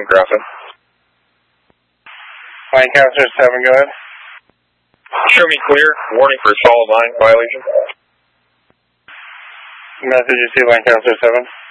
crossing. Lancaster 7, go ahead. Show me clear. Warning for solid line violation. Message you see Lancaster 7.